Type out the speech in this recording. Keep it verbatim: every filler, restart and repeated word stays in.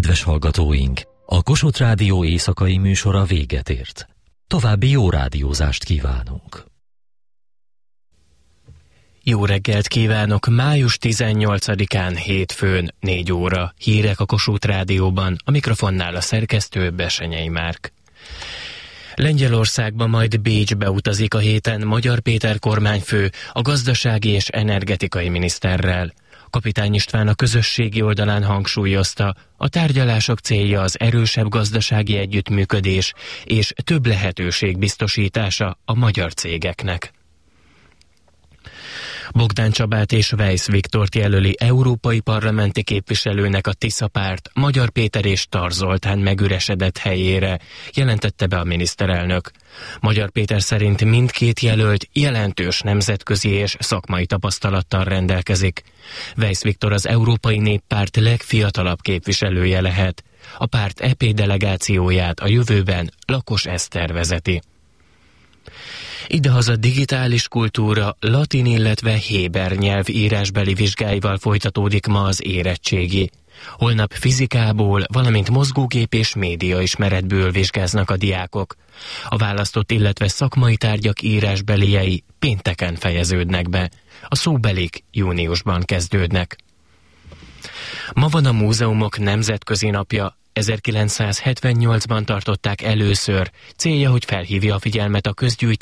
Kedves hallgatóink, a Kossuth Rádió éjszakai műsora véget ért. További jó rádiózást kívánunk. Jó reggelt kívánok! május tizennyolcadikán hétfőn négy óra. Hírek a Kossuth Rádióban, a mikrofonnál a szerkesztő Bessenyei Márk. Lengyelországba, majd Bécsbe utazik a héten Magyar Péter kormányfő a gazdasági és energetikai miniszterrel. Kapitány István a közösségi oldalán hangsúlyozta, a tárgyalások célja az erősebb gazdasági együttműködés és több lehetőség biztosítása a magyar cégeknek. Bogdán Csabát és Weiss Viktort jelöli európai parlamenti képviselőnek a Tisza párt Magyar Péter és Tar Zoltán megüresedett helyére, jelentette be a miniszterelnök. Magyar Péter szerint mindkét jelölt jelentős nemzetközi és szakmai tapasztalattal rendelkezik. Weiss Viktor az Európai Néppárt legfiatalabb képviselője lehet. A párt é pé delegációját a jövőben Lakos Eszter vezeti. Idehaza digitális kultúra, latin, illetve héber nyelv írásbeli vizsgáival folytatódik ma az érettségi. Holnap fizikából, valamint mozgógép és médiaismeretből vizsgáznak a diákok. A választott, illetve szakmai tárgyak írásbeliei pénteken fejeződnek be. A szóbelik júniusban kezdődnek. Ma van a Múzeumok Nemzetközi Napja. ezerkilencszázhetvennyolcban tartották először, célja, hogy felhívja a figyelmet a közgyűjtés